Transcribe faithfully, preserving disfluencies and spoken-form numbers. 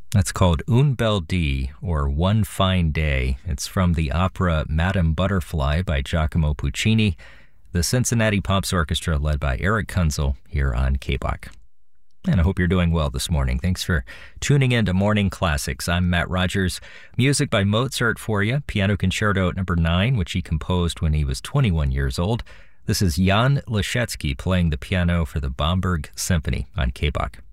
That's called Un Bel Dì, or One Fine Day. It's from the opera Madame Butterfly by Giacomo Puccini, the Cincinnati Pops Orchestra led by Eric Kunzel here on K B O C. And I hope you're doing well this morning. Thanks for tuning in to Morning Classics. I'm Matt Rogers. Music by Mozart for you, Piano Concerto number nine, which he composed when he was twenty-one years old. This is Jan Leschetski playing the piano for the Bamberg Symphony on K B O C.